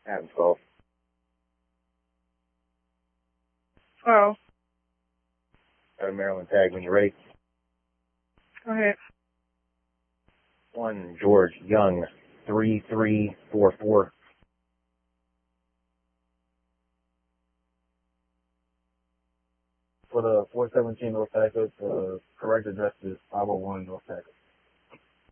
Adams call. Hello. Got a Maryland tag when you're ready. Go ahead. 1 George Young, 3344. For the 417 North Texas, the correct address is 501 North Texas.